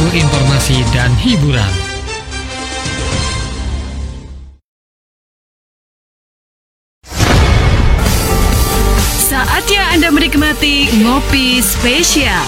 informasi dan hiburan. Saatnya Anda menikmati Ngopi Spesial.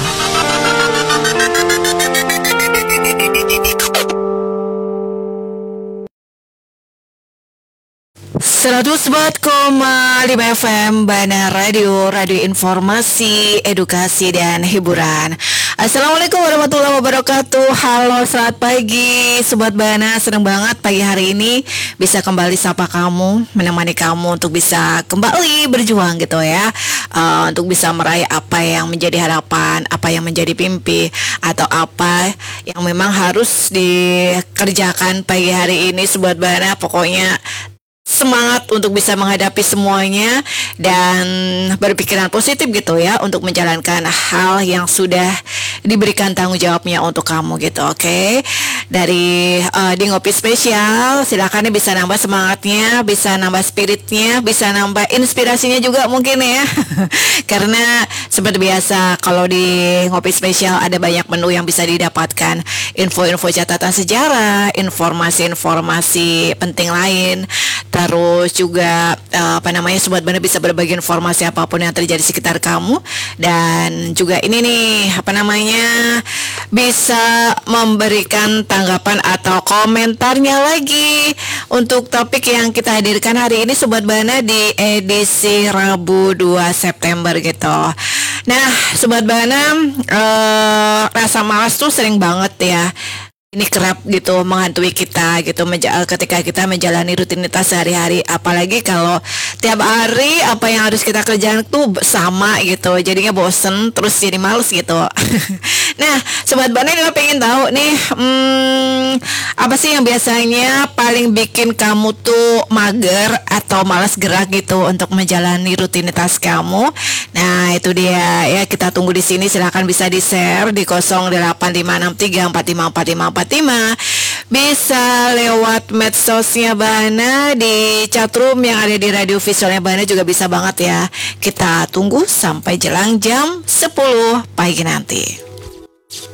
104,5 FM Bana Radio Informasi, Edukasi, dan Hiburan. Assalamualaikum warahmatullahi wabarakatuh. Halo, selamat pagi Sobat Bana. Senang banget pagi hari ini bisa kembali sapa kamu, menemani kamu untuk bisa kembali berjuang gitu ya, untuk bisa meraih apa yang menjadi harapan, apa yang menjadi mimpi, atau apa yang memang harus dikerjakan pagi hari ini Sobat Bana. Pokoknya semangat untuk bisa menghadapi semuanya dan berpikiran positif gitu ya, untuk menjalankan hal yang sudah diberikan tanggung jawabnya untuk kamu gitu. Oke. Dari di Ngopi Spesial, silakan bisa nambah semangatnya, bisa nambah spiritnya, bisa nambah inspirasinya juga mungkin ya. Karena seperti biasa kalau di Ngopi Spesial ada banyak menu yang bisa didapatkan, info-info catatan sejarah, informasi-informasi penting lain. Terus juga Sobat Bana bisa berbagi informasi apapun yang terjadi di sekitar kamu. Dan juga ini nih bisa memberikan tanggapan atau komentarnya lagi untuk topik yang kita hadirkan hari ini Sobat Bana di edisi Rabu 2 September gitu. Nah Sobat Bana, rasa malas tuh sering banget ya, ini kerap gitu menghantui kita gitu ketika kita menjalani rutinitas sehari-hari, apalagi kalau tiap hari apa yang harus kita kerjakan tuh sama gitu, jadinya bosen terus jadi males gitu. Nah Sobat Bana ini pengen tahu nih, apa sih yang biasanya paling bikin kamu tuh mager atau malas gerak gitu untuk menjalani rutinitas kamu. Nah itu dia ya, kita tunggu di sini. Silakan bisa di-share di 085634545545, bisa lewat medsosnya Bana di chatroom yang ada di radio visualnya Bana juga bisa banget ya. Kita tunggu sampai jelang jam 10 pagi nanti.